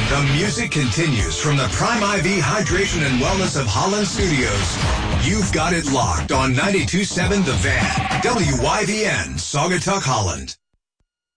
The music continues from the Prime IV Hydration and Wellness of Holland Studios. You've got it locked on 92.7 The Van, WYVN, Saugatuck, Holland.